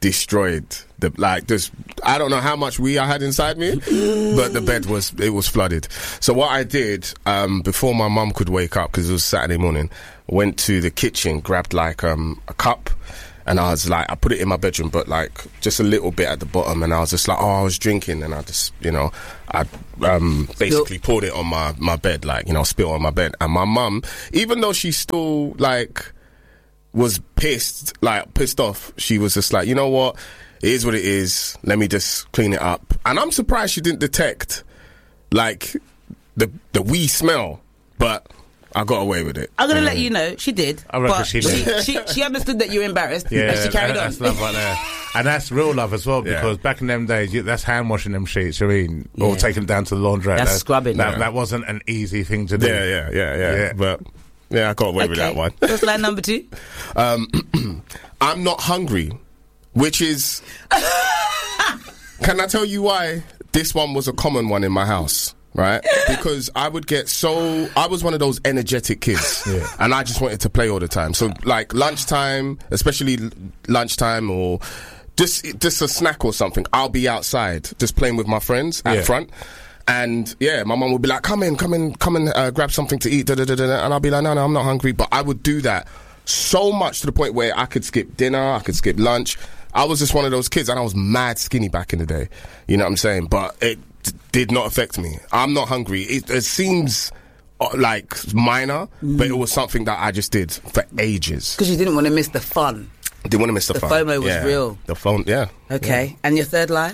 destroyed. I don't know how much wee I had inside me, but the bed was flooded. So what I did, before my mum could wake up, because it was Saturday morning, went to the kitchen, grabbed like a cup, and I was like, I put it in my bedroom, but like just a little bit at the bottom, and I was just like, I was drinking, and I just, I basically poured it on my bed, like, spill on my bed. And my mum, even though she still like was pissed off, she was just like, you know what, it is what it is, let me just clean it up. And I'm surprised she didn't detect like the wee smell, but I got away with it.
I'm going to let you know, she did.
I reckon she did.
She understood that you were embarrassed,
yeah,
and she carried on.
That's love right there. And that's real love as well, because back in them days, that's hand washing them sheets, or taking it down to the laundrette.
That's scrubbing.
That wasn't an easy thing to do.
Yeah. But I got away with that one.
What's line number 2?
I'm not hungry, which is... Can I tell you why this one was a common one in my house? Right? Because I was one of those energetic kids, and I just wanted to play all the time. So like lunchtime, especially lunchtime, or just a snack or something, I'll be outside just playing with my friends out front. And my mum would be like, come in, grab something to eat, and I'll be like, no, I'm not hungry. But I would do that so much to the point where I could skip dinner, I could skip lunch. I was just one of those kids, and I was mad skinny back in the day. You know what I'm saying? But it did not affect me. I'm not hungry. It seems like minor, but it was something that I just did for ages.
Because you didn't want to miss the fun.
Didn't want to miss the fun.
The FOMO was real.
The phone,
Okay, and your third lie?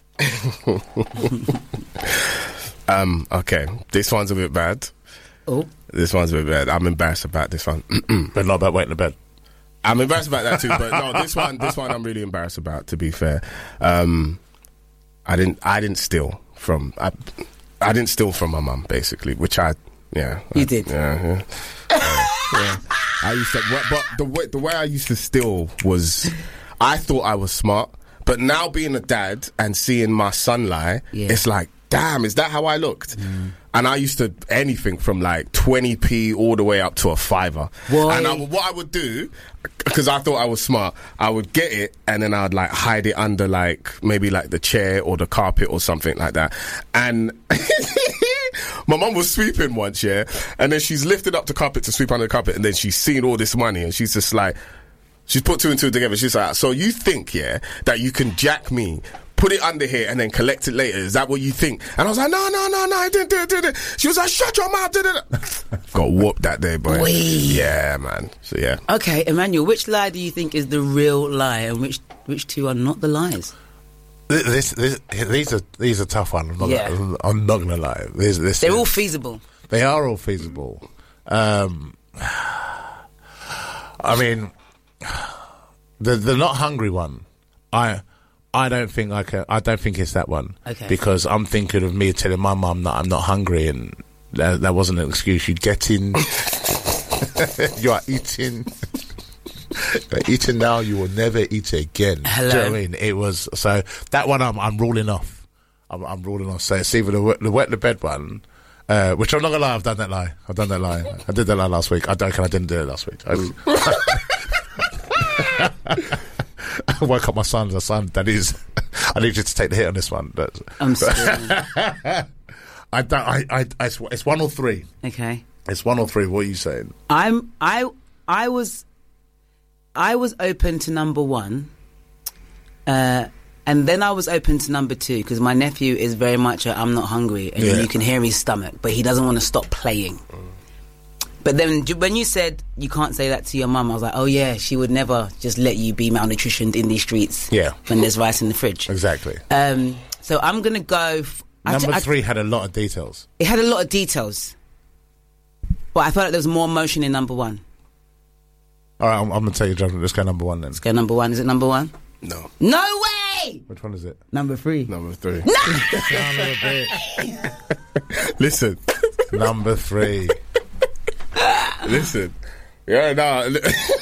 Okay, this one's a bit bad.
Oh.
This one's a bit bad. I'm embarrassed about this one.
But not about waiting in bed.
I'm embarrassed about that too, but no, this one I'm really embarrassed about, to be fair. I didn't steal from I didn't steal from my mum, basically, which you
did.
Yeah. I used to, but the way I used to steal was, I thought I was smart, but now being a dad and seeing my son lie, it's like, damn, is that how I looked? And I used to anything from like 20p all the way up to a $5. And what I would do, because I thought I was smart, I would get it and then I'd like hide it under like maybe like the chair or the carpet or something like that. And my mum was sweeping once, and then she's lifted up the carpet to sweep under the carpet, and then she's seen all this money, and she's just like, she's put 2 and 2 together. She's like, so you think, that you can jack me, put it under here, and then collect it later? Is that what you think? And I was like, no, I didn't do it. She was like, shut your mouth. Got whooped that day, boy.
Wee.
Yeah, man. So, yeah.
Okay, Emmanuel, which lie do you think is the real lie, and which two are not the lies?
These are tough ones. I'm not gonna lie.
They're all feasible.
They are all feasible. I mean, the not hungry one. I don't think I can. I don't think it's that one.
Okay.
Because I'm thinking of me telling my mum that I'm not hungry, and that wasn't an excuse. You'd get in. You are eating. You're eating now, you will never eat again.
Hello.
Do you know what I mean? It was, so that one I'm ruling off. I'm ruling off. So it's either the wet the bed one, which I'm not gonna lie, I've done that lie. I did that lie last week. I didn't do it last week. I woke up my son. That is, I need you to take the hit on this one.
I'm sorry.
It's 1 or 3.
Okay.
It's 1 or 3. What are you saying?
I was open to number 1, and then I was open to number 2, because my nephew is very much I'm not hungry, and you can hear his stomach, but he doesn't want to stop playing. But then when you said you can't say that to your mum, I was like, oh yeah, she would never just let you be malnutritioned in these streets when there's rice in the fridge.
Exactly.
So I'm going to go...
Number 3 had a lot of details.
It had a lot of details. But I felt like there was more emotion in number 1.
All right, I'm going to tell you, Jonathan. Let's go number 1 then.
Let's go number 1. Is it number 1?
No.
No way!
Which one is it?
Number 3.
Number 3.
No!
Son of a bitch.
Listen.
Number 3.
Listen. Yeah, no.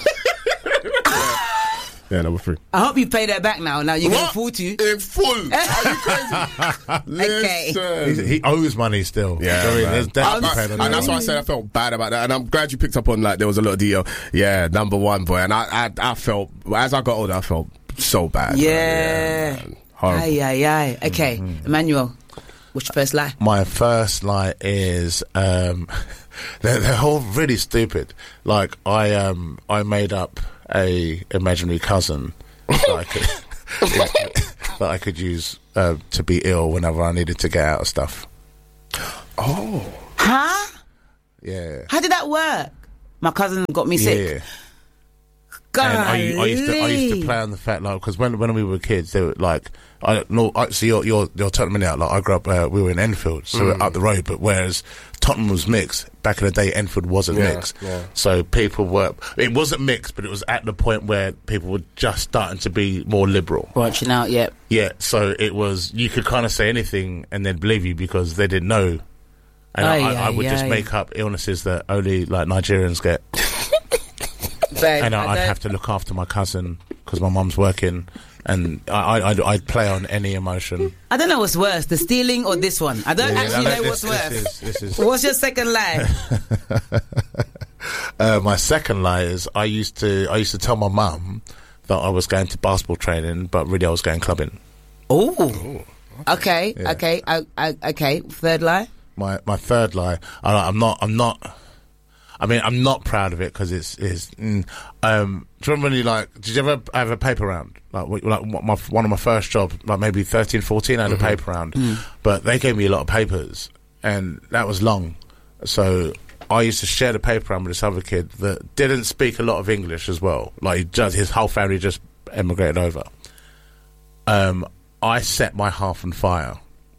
Yeah, number 3.
I hope you pay that back now. Now you're going to fool you.
In full. Are you crazy? Listen.
He owes money still.
Yeah,
and
that's why I said I felt bad about that. And I'm glad you picked up on, like, there was a lot of deal. Yeah, number 1, boy. And I felt, as I got older, I felt So bad.
Yeah.
Horrible.
Aye. Okay, Emmanuel, what's your first lie?
My first lie is they're all really stupid. Like I made up a imaginary cousin that I could use to be ill whenever I needed to get out of stuff.
Oh.
Huh?
Yeah.
How did that work? My cousin got me sick.
Yeah. And I used to play on the fact, like, because when we were kids, they were like, so you're Tottenham out. Like I grew up, we were in Enfield, so we're up the road. But whereas Tottenham was mixed back in the day, Enfield wasn't mixed.
Yeah.
So it wasn't mixed, but it was at the point where people were just starting to be more liberal,
branching out. Yeah.
Yeah. So it was, you could kind of say anything and they'd believe you because they didn't know. And I would just make up illnesses that only like Nigerians get. And I'd have to look after my cousin because my mum's working, and I'd play on any emotion.
I don't know what's worse, the stealing or this one. I don't actually know what's worse.
This is
What's your second lie?
My second lie is I used to tell my mum that I was going to basketball training, but really I was going clubbing.
Oh, okay. Okay. Third lie.
My third lie. I'm not proud of it because it's. Do you remember when did you ever have a paper round? One of my first jobs, like maybe 13, 14, I had a paper round, but they gave me a lot of papers, and that was long. So I used to share the paper round with this other kid that didn't speak a lot of English as well. Like his whole family just emigrated over. I set my half on fire.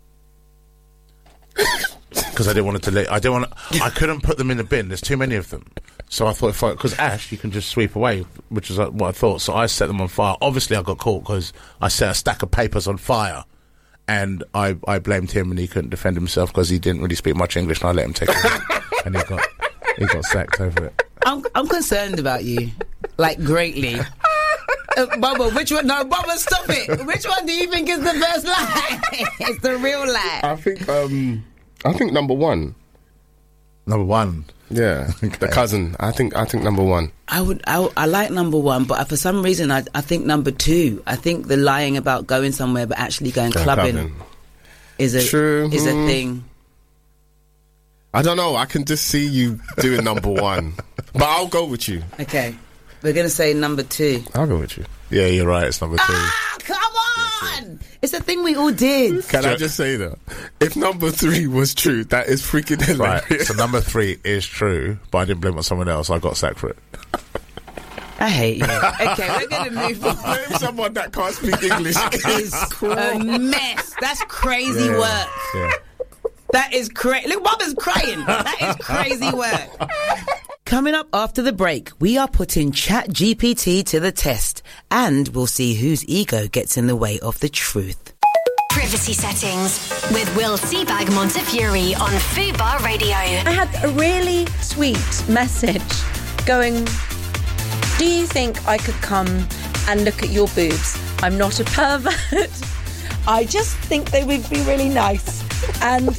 Because I didn't want it to I couldn't put them in the bin. There's too many of them. So I thought, because ash, you can just sweep away, which is what I thought. So I set them on fire. Obviously, I got caught because I set a stack of papers on fire. And I blamed him, and he couldn't defend himself because he didn't really speak much English, and I let him take it. And he got sacked over it.
I'm concerned about you, like, greatly. Bubba, which one? No, Bubba, stop it. Which one do you think is the first lie? It's the real lie.
I think number one.
Number one.
Yeah, okay. The cousin. I think number one.
I like number one, but for some reason I think number two. I think the lying about going somewhere but actually going clubbing is a thing.
I don't know. I can just see you doing number one, but I'll go with you.
Okay, we're gonna say number two.
I'll go with you.
Yeah, you're right. It's number two.
Ah, come on! It's a thing we all did.
Can I just say that? If number three was true, that is freaking hilarious.
Right, so number three is true, but I didn't blame it on someone else. I got sacked for it.
I hate you. Okay, we're going to move on.
Blame someone that can't speak English.
Is a mess. That's crazy work.
Yeah.
That is crazy. Look, Mama's crying. That is crazy work. Coming up after the break, we are putting ChatGPT to the test, and we'll see whose ego gets in the way of the truth.
Privacy settings with Will Seabag Montefiore on Fubar Radio.
I had a really sweet message going, do you think I could come and look at your boobs? I'm not a pervert. I just think they would be really nice. And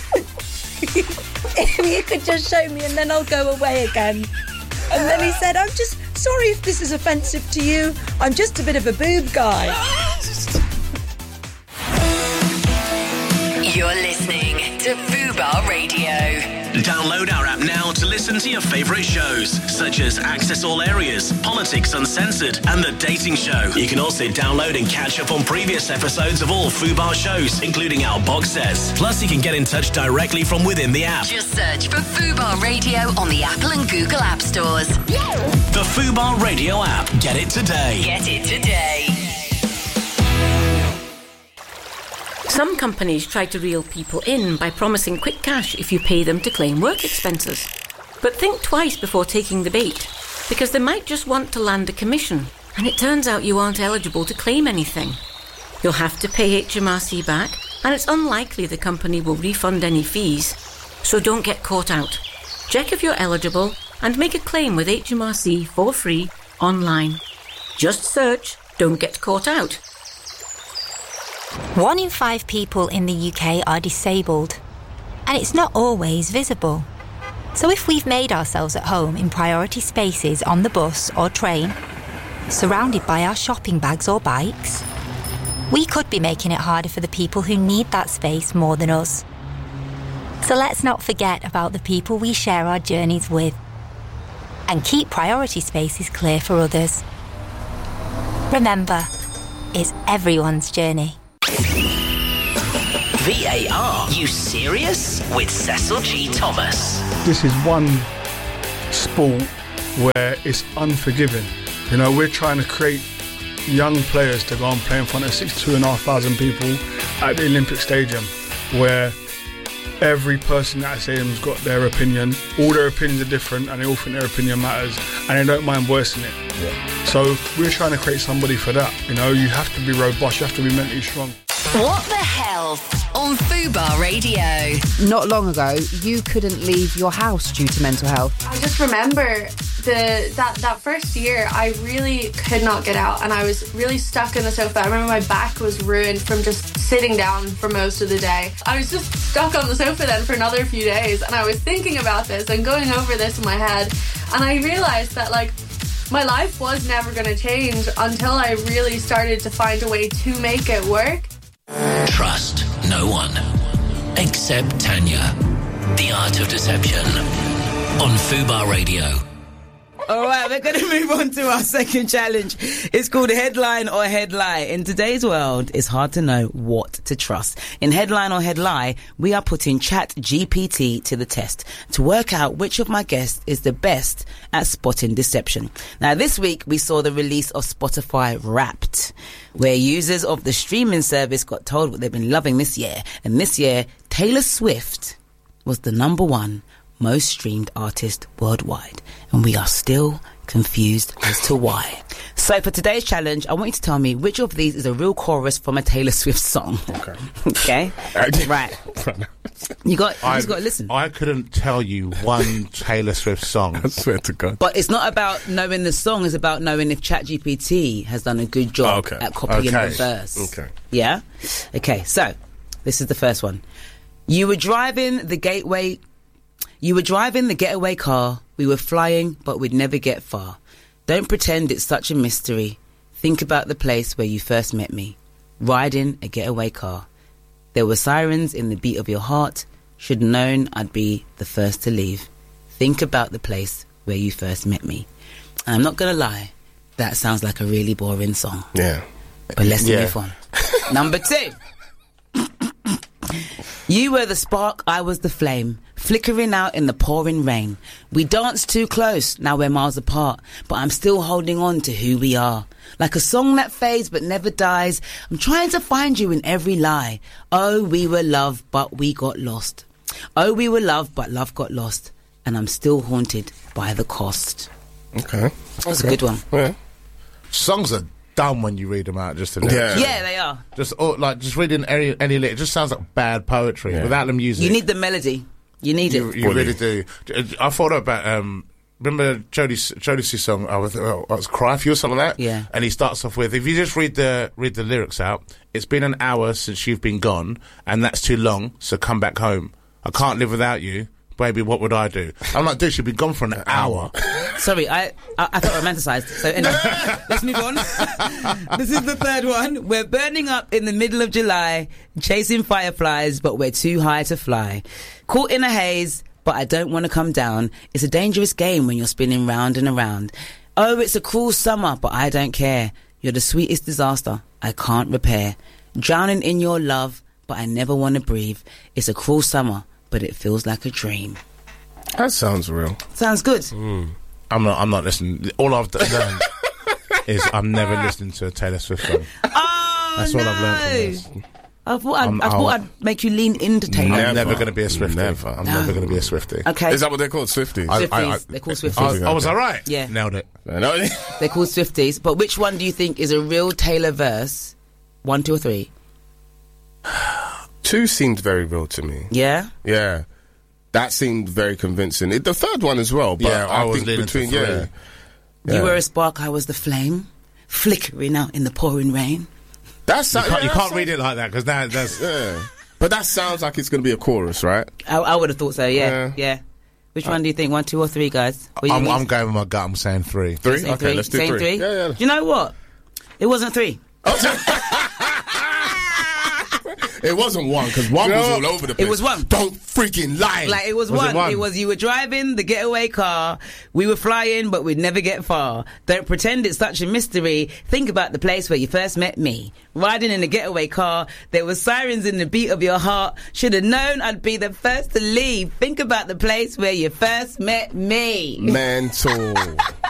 if you could just show me and then I'll go away again. And then he said, I'm just sorry if this is offensive to you. I'm just a bit of a boob guy.
You're listening to Fubar Radio.
Download our app now to listen to your favourite shows, such as Access All Areas, Politics Uncensored, and The Dating Show. You can also download and catch up on previous episodes of all Fubar shows, including our box sets. Plus, you can get in touch directly from within the app.
Just search for Fubar Radio on the Apple and Google App Stores.
The Fubar Radio app. Get it today.
Get it today.
Some companies try to reel people in by promising quick cash if you pay them to claim work expenses. But think twice before taking the bait, because they might just want to land a commission, and it turns out you aren't eligible to claim anything. You'll have to pay HMRC back, and it's unlikely the company will refund any fees, so don't get caught out. Check if you're eligible and make a claim with HMRC for free online. Just search "Don't Get Caught Out."
1 in 5 people in the UK are disabled, and it's not always visible. So if we've made ourselves at home in priority spaces on the bus or train, surrounded by our shopping bags or bikes. We could be making it harder for the people who need that space more than us. So let's not forget about the people we share our journeys with, and keep priority spaces clear for others. Remember, it's everyone's journey.
VAR, you serious? With Cecil G. Thomas.
This is one sport where it's unforgiving. You know, we're trying to create young players to go and play in front of 62,500 people at the Olympic Stadium, where every person at that stadium's got their opinion. All their opinions are different, and they all think their opinion matters, and they don't mind voicing it. Yeah. So we're trying to create somebody for that. You know, you have to be robust, you have to be mentally strong.
What the Health on Fubar Radio.
Not long ago, you couldn't leave your house due to mental health.
I just remember that first year, I really could not get out, and I was really stuck in the sofa. I remember my back was ruined from just sitting down for most of the day. I was just stuck on the sofa then for another few days, and I was thinking about this and going over this in my head, and I realised that, like, my life was never going to change until I really started to find a way to make it work.
Trust no one except Tanya. The Art of Deception on Fubar Radio.
All right, we're going to move on to our second challenge. It's called Headline or Head Lie. In today's world, it's hard to know what to trust. In Headline or Head Lie, we are putting ChatGPT to the test to work out which of my guests is the best at spotting deception. Now, this week, we saw the release of Spotify Wrapped, where users of the streaming service got told what they've been loving this year. And this year, Taylor Swift was the #1 most streamed artist worldwide, and we are still confused as to why. So for today's challenge, I want you to tell me which of these is a real chorus from a Taylor Swift song. Okay. Right. You just got to listen.
I couldn't tell you one Taylor Swift song.
I swear to God.
But it's not about knowing the song, it's about knowing if ChatGPT has done a good job at copying the verse.
Okay.
Yeah? Okay, so this is the first one. You were driving the getaway car. We were flying, but we'd never get far. Don't pretend it's such a mystery. Think about the place where you first met me. Riding a getaway car. There were sirens in the beat of your heart. Should known I'd be the first to leave. Think about the place where you first met me. And I'm not going to lie, that sounds like a really boring song.
Yeah.
But let's move on. Number 2. You were the spark, I was the flame, flickering out in the pouring rain. We danced too close, now we're miles apart, but I'm still holding on to who we are. Like a song that fades but never dies, I'm trying to find you in every lie. Oh, we were loved, but we got lost. Oh, we were loved, but love got lost. And I'm still haunted by the cost.
Okay.
That's a good one.
Yeah.
Songs are dumb when you read them out, just to
Yeah, they are.
Just reading any lyric, it just sounds like bad poetry without them using.
You need the melody. You need it.
You really do. I thought about remember Jodeci's song? I was Cry For You or something like that.
Yeah.
And he starts off with, if you just read the lyrics out, it's been an hour since you've been gone, and that's too long. So come back home. I can't live without you. Baby, what would I do? I'm like, dude, she'd be gone for an hour.
Sorry, I thought romanticised. So anyway, let's move on. This is the third one. We're burning up in the middle of July, chasing fireflies, but we're too high to fly. Caught in a haze, but I don't want to come down. It's a dangerous game when you're spinning round and around. Oh, it's a cruel summer, but I don't care. You're the sweetest disaster I can't repair. Drowning in your love, but I never want to breathe. It's a cruel summer, but it feels like a dream.
That sounds real.
Sounds good.
I'm not listening. All I've learned is I'm never listening to a Taylor Swift song.
Oh,
that's what I've learned from this.
I thought I'd make you lean into Taylor.
I'm never going to be a Swiftie. I'm never going to be a Swiftie.
Okay.
Is that what they're called, Swifties?
Swifties. They're called Swifties.
Was I right?
Yeah.
Nailed it.
They're called Swifties. But which one do you think is a real Taylor verse? 1, 2, or 3?
2 seemed very real to me.
Yeah?
Yeah. That seemed very convincing. The third one as well, but
yeah,
I
was
think between
yeah.
You were a spark, I was the flame, flickering out in the pouring rain.
You
can't read it like that, because that's...
Yeah. But that sounds like it's going to be a chorus, right?
I would have thought so, yeah. Which one do you think? 1, 2, or 3, guys?
I'm going with my gut. I'm saying 3.
3?
Saying
Okay,
3?
let's do
Saying
3.
Yeah. Do you know what? It wasn't 3.
It wasn't 1 because 1 was all over the place.
It was 1.
Don't freaking lie.
Like, it was 1. It was you were driving the getaway car. We were flying, but we'd never get far. Don't pretend it's such a mystery. Think about the place where you first met me. Riding in a getaway car. There were sirens in the beat of your heart. Should have known I'd be the first to leave. Think about the place where you first met me.
Mental.